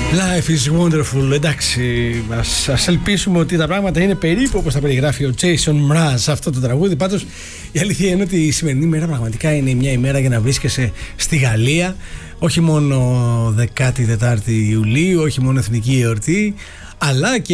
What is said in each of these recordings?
Life is wonderful. Εντάξει, ας ελπίσουμε ότι τα πράγματα είναι περίπου όπως τα περιγράφει ο Jason Mraz αυτό το τραγούδι. Πάντως η αλήθεια είναι ότι η σημερινή μέρα πραγματικά είναι μια ημέρα για να βρίσκεσαι στη Γαλλία. Όχι μόνο 14η Ιουλίου, όχι μόνο εθνική εορτή, αλλά και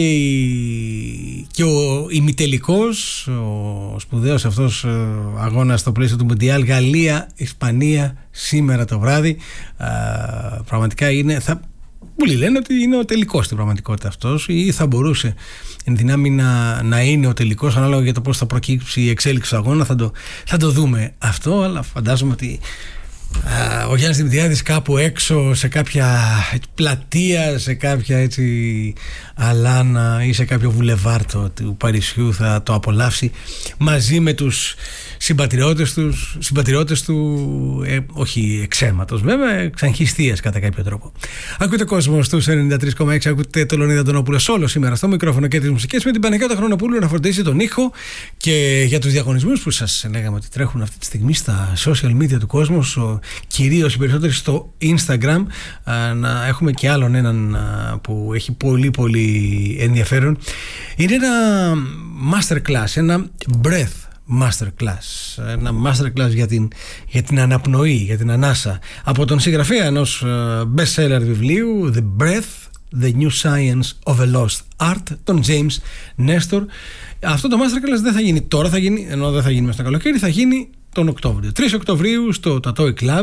ο ημιτελικός, ο σπουδαίος αυτός αγώνας στο πλαίσιο του Μουντιάλ Γαλλία-Ισπανία σήμερα το βράδυ. Πραγματικά είναι... Πολλοί λένε ότι είναι ο τελικός στην πραγματικότητα αυτός, ή θα μπορούσε εν δυνάμει να είναι ο τελικός, ανάλογα για το πώς θα προκύψει η εξέλιξη του αγώνα. Θα το δούμε αυτό, αλλά φαντάζομαι ότι ο Γιάννης Δημητριάδης κάπου έξω σε κάποια πλατεία, σε κάποια έτσι αλάνα ή σε κάποιο βουλεβάρτο του Παρισιού θα το απολαύσει μαζί με τους συμπατριώτες του, όχι εξαίματος βέβαια, ξανχιστίας κατά κάποιο τρόπο. Ακούτε κόσμο στους 93,6, ακούτε το Λεωνίδα Αντωνόπουλο όλο σήμερα στο μικρόφωνο και τις μουσικές, με την Παναγιώτα Χρονοπούλου να φροντίσει τον ήχο. Και για τους διαγωνισμούς που σας λέγαμε ότι τρέχουν αυτή τη στιγμή στα social media του κόσμου, κυρίως οι περισσότεροι στο Instagram, να έχουμε και άλλον έναν που έχει πολύ πολύ ενδιαφέρον. Είναι ένα masterclass, ένα breath masterclass, ένα masterclass για την αναπνοή, για την ανάσα, από τον συγγραφέα ενός best-seller βιβλίου The Breath, The New Science of a Lost Art, τον James Nestor. Αυτό το masterclass δεν θα γίνει τώρα, θα γίνει, ενώ δεν θα γίνει μέσα στο καλοκαίρι, θα γίνει τον Οκτώβριο, 3 Οκτωβρίου στο Tatoi Club.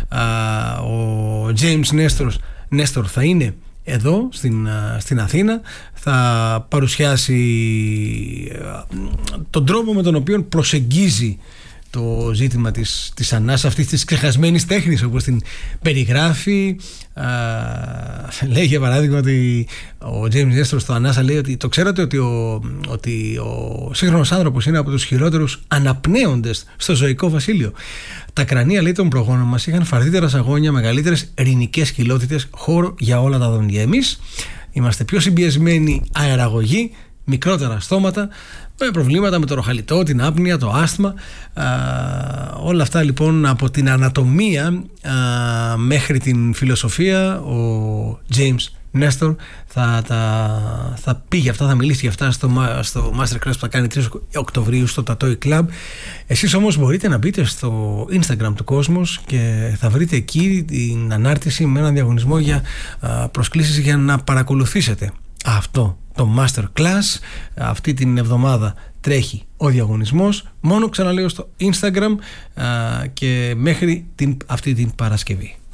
Ο James Nestor θα είναι εδώ στην Αθήνα, θα παρουσιάσει τον τρόπο με τον οποίο προσεγγίζει το ζήτημα της ανάσας, αυτής της ξεχασμένης τέχνης όπως την περιγράφει. Λέει για παράδειγμα ότι ο James Nestor στο Ανάσα λέει ότι το ξέρατε ότι ο σύγχρονος άνθρωπος είναι από τους χειρότερους αναπνέοντες στο ζωικό βασίλειο. Τα κρανία, λέει, των προγόνων μας είχαν φαρδύτερα σαγόνια, μεγαλύτερες ειρηνικές κοιλότητες, χώρο για όλα τα δόντια. Εμείς είμαστε πιο συμπιεσμένοι αεραγωγοί, μικρότερα στόματα, με προβλήματα με το ροχαλιτό, την άπνοια, το άσθμα. Όλα αυτά λοιπόν, από την ανατομία μέχρι την φιλοσοφία, ο James Nestor θα πει για αυτά, θα μιλήσει για αυτά στο Masterclass που θα κάνει 3 Οκτωβρίου στο Tatoi Club. Εσείς όμως μπορείτε να μπείτε στο Instagram του Κόσμος και θα βρείτε εκεί την ανάρτηση με έναν διαγωνισμό για προσκλήσεις για να παρακολουθήσετε αυτό το Masterclass. Αυτή την εβδομάδα τρέχει ο διαγωνισμός, μόνο ξαναλέω στο Instagram, και μέχρι αυτή την Παρασκευή.